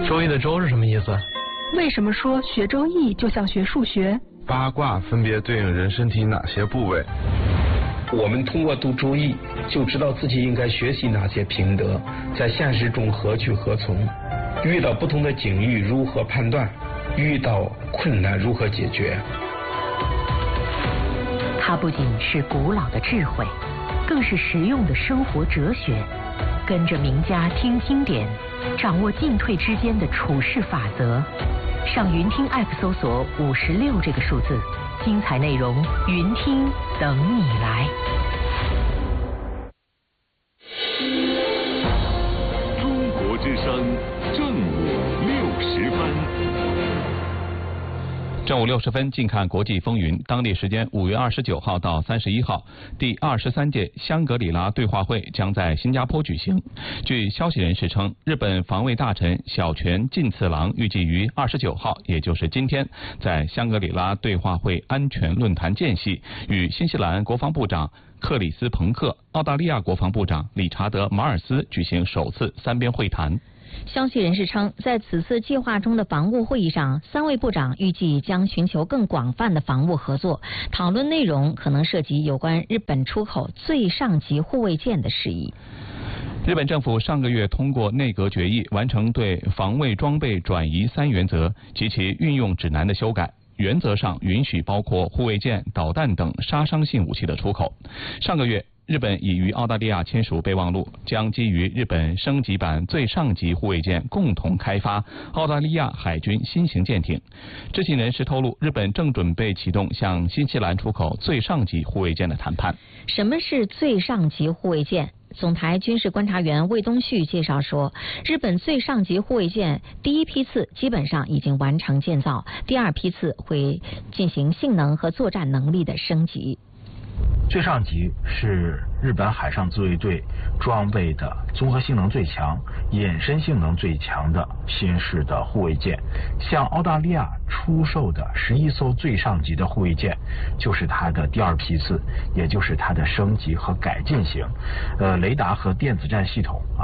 周易的周是什么意思？ 为什么说学周易就像学数学？ 八卦分别对应人身体哪些部位？ 我们通过读周易就知道自己应该学习哪些品德，在现实中何去何从，遇到不同的境遇如何判断，遇到困难如何解决。 它不仅是古老的智慧，更是实用的生活哲学。跟着名家听经典，掌握进退之间的处事法则。上云听 App 搜索56这个数字，精彩内容云听等你来。 中国之声正午60分。 正午60分，近看国际风云。当地时间5月29号到31号，第23届香格里拉对话会将在新加坡举行。据消息人士称，日本防卫大臣小泉进次郎预计于29号，也就是今天，在香格里拉对话会安全论坛间隙，与新西兰国防部长克里斯彭克、澳大利亚国防部长理查德马尔斯举行首次三边会谈。 消息人士称，在此次计划中的防务会议上，3位部长预计将寻求更广泛的防务合作，讨论内容可能涉及有关日本出口最上级护卫舰的事宜。 日本政府上个月通过内阁决议，完成对防卫装备转移3原则及其运用指南的修改。原则上允许包括护卫舰、导弹等杀伤性武器的出口。上个月，日本已与澳大利亚签署备忘录，将基于日本升级版最上级护卫舰共同开发澳大利亚海军新型舰艇。知情人士透露，日本正准备启动向新西兰出口最上级护卫舰的谈判。 什么是最上级护卫舰？总台军事观察员魏东旭介绍说，日本最上级护卫舰第一批次基本上已经完成建造，第2批次会进行性能和作战能力的升级。 最上级是日本海上自卫队装备的综合性能最强、隐身性能最强的新式的护卫舰。向澳大利亚出售的11艘最上级的护卫舰，就是它的第2批次，也就是它的升级和改进型，雷达和电子战系统